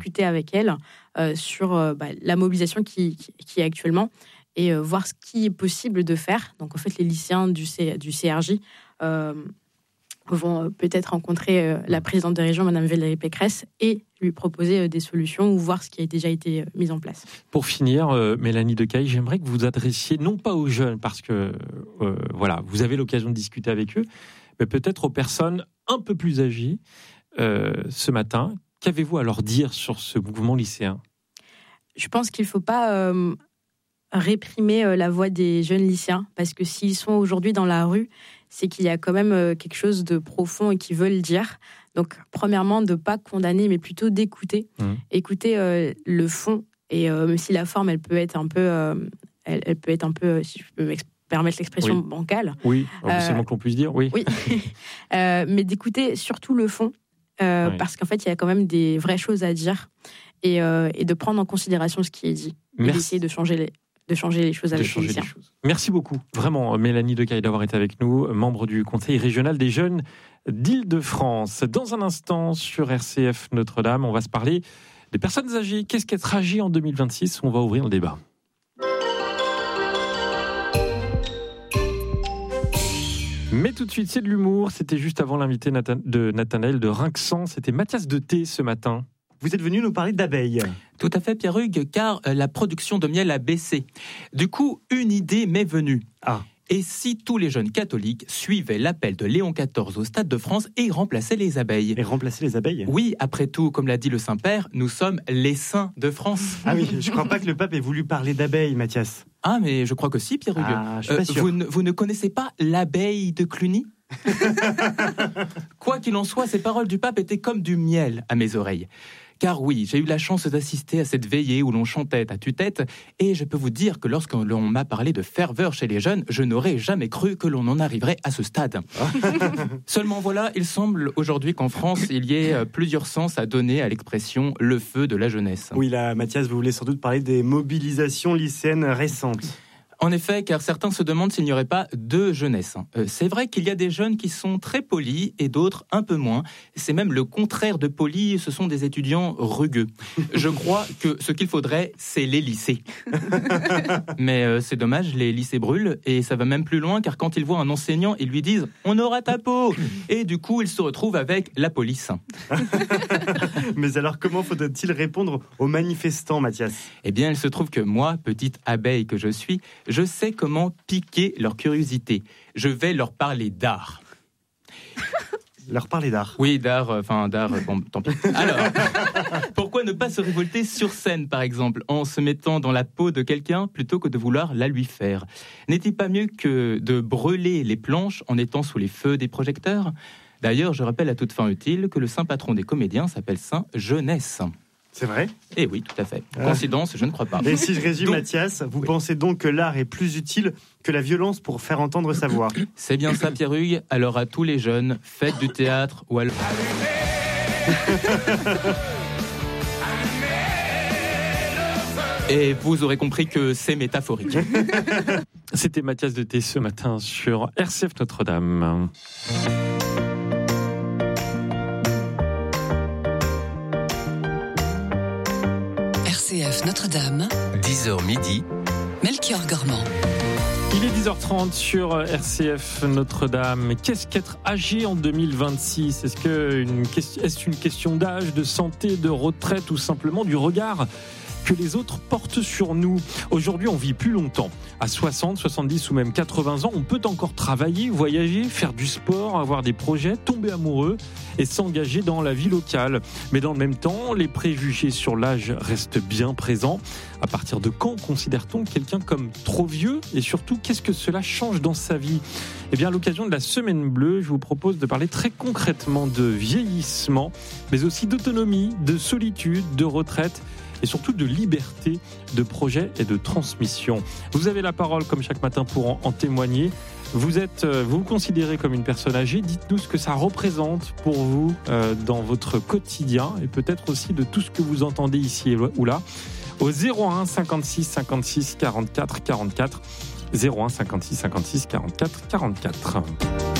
discuter avec elles sur la mobilisation qui est actuellement et voir ce qui est possible de faire. Donc en fait, les lycéens du CRJ vont peut-être rencontrer la présidente de région, Madame Valérie Pécresse, et lui proposer des solutions ou voir ce qui a déjà été mis en place. Pour finir, Mélanie Decaille, j'aimerais que vous vous adressiez non pas aux jeunes, parce que vous avez l'occasion de discuter avec eux, mais peut-être aux personnes un peu plus âgées ce matin. Qu'avez-vous à leur dire sur ce mouvement lycéen ? Je pense qu'il ne faut pas réprimer la voix des jeunes lycéens, parce que s'ils sont aujourd'hui dans la rue, c'est qu'il y a quand même quelque chose de profond et qu'ils veulent dire. Donc, premièrement, de ne pas condamner, mais plutôt d'écouter. Écouter le fond, et même si la forme, elle peut être un peu, si je peux permettre l'expression, bancale. Oui, c'est le moins que l'on puisse dire, oui. Mais d'écouter surtout le fond, parce qu'en fait, il y a quand même des vraies choses à dire, et de prendre en considération ce qui est dit. Et d'essayer de changer les choses avec les lycéens. Merci beaucoup, vraiment, Mélanie Decaille, d'avoir été avec nous, membre du Conseil régional des jeunes d'Île-de-France. Dans un instant, sur RCF Notre-Dame, on va se parler des personnes âgées. Qu'est-ce qu'être âgé en 2026 ? On va ouvrir le débat. Mais tout de suite, c'est de l'humour. C'était juste avant l'invité de Nathanaël de Rinxan. C'était Mathias de T ce matin. Vous êtes venu nous parler d'abeilles. Tout à fait, Pierre-Hugues, car la production de miel a baissé. Du coup, une idée m'est venue. Et si tous les jeunes catholiques suivaient l'appel de Léon XIV au Stade de France et remplaçaient les abeilles ? Et remplacer les abeilles ? Oui, après tout, comme l'a dit le Saint-Père, nous sommes les saints de France. Ah oui, je ne crois pas que le pape ait voulu parler d'abeilles, Mathias. Ah, mais je crois que si, Pierre-Hugues. Je suis pas sûr. Vous ne connaissez pas l'abeille de Cluny ? Quoi qu'il en soit, ces paroles du pape étaient comme du miel à mes oreilles. Car oui, j'ai eu la chance d'assister à cette veillée où l'on chantait à tue-tête, et je peux vous dire que lorsque l'on m'a parlé de ferveur chez les jeunes, je n'aurais jamais cru que l'on en arriverait à ce stade. Seulement voilà, il semble aujourd'hui qu'en France, il y ait plusieurs sens à donner à l'expression « le feu de la jeunesse ». Oui, là, Mathias, vous voulez sans doute parler des mobilisations lycéennes récentes. En effet, car certains se demandent s'il n'y aurait pas deux jeunesses. C'est vrai qu'il y a des jeunes qui sont très polis et d'autres un peu moins. C'est même le contraire de polis, ce sont des étudiants rugueux. Je crois que ce qu'il faudrait, c'est les lycées. Mais c'est dommage, les lycées brûlent et ça va même plus loin car quand ils voient un enseignant, ils lui disent « on aura ta peau !» et du coup, ils se retrouvent avec la police. Mais alors, comment faudrait-il répondre aux manifestants, Mathias ? Eh bien, il se trouve que moi, petite abeille que je suis, je sais comment piquer leur curiosité. Je vais leur parler d'art. Leur parler d'art ? Oui, d'art, bon, tant pis. Alors, pourquoi ne pas se révolter sur scène, par exemple, en se mettant dans la peau de quelqu'un plutôt que de vouloir la lui faire ? N'est-il pas mieux que de brûler les planches en étant sous les feux des projecteurs ? D'ailleurs, je rappelle à toute fin utile que le saint patron des comédiens s'appelle Saint Jeunesse. C'est vrai ? Eh oui, tout à fait. Coïncidence, je ne crois pas. Et si je résume, Mathias, vous pensez donc que l'art est plus utile que la violence pour faire entendre sa voix ? C'est bien ça, Pierre-Hugues. Alors à tous les jeunes, faites du théâtre ou alors... Et vous aurez compris que c'est métaphorique. C'était Mathias de T ce matin sur RCF Notre-Dame. RCF Notre-Dame, 10h midi, Melchior Gormand. Il est 10h30 sur RCF Notre-Dame. Qu'est-ce qu'être âgé en 2026 ? Est-ce une question d'âge, de santé, de retraite ou simplement du regard que les autres portent sur nous ? Aujourd'hui, on vit plus longtemps. À 60, 70 ou même 80 ans, on peut encore travailler, voyager, faire du sport, avoir des projets, tomber amoureux et s'engager dans la vie locale. Mais dans le même temps, les préjugés sur l'âge restent bien présents. À partir de quand considère-t-on quelqu'un comme trop vieux ? Et surtout, qu'est-ce que cela change dans sa vie ? Eh bien, à l'occasion de la Semaine Bleue, je vous propose de parler très concrètement de vieillissement, mais aussi d'autonomie, de solitude, de retraite et surtout de liberté, de projet et de transmission. Vous avez la parole comme chaque matin pour en témoigner. Vous vous considérez comme une personne âgée. Dites-nous ce que ça représente pour vous dans votre quotidien et peut-être aussi de tout ce que vous entendez ici ou là. Au 01 56 56 44 44. 01 56 56 44 44.